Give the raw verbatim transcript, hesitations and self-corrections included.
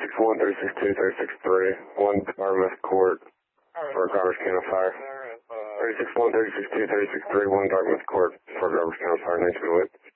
one, thirty-six two, thirty-six three, one Dartmouth Court for garbage can on fire. thirty-six one, thirty-six two, thirty-six three, one Dartmouth Court for garbage can on fire, nineteen oh eight.